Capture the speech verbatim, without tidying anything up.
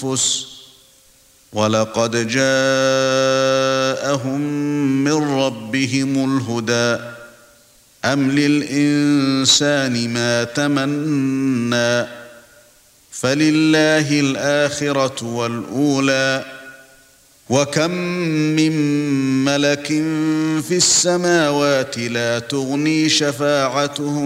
الأنفس ولقد جاءهم من ربهم الهدى أم للإنسان ما تمنى فلله الآخرة والأولى وكم من ملك في السماوات لا تغني شفاعتهم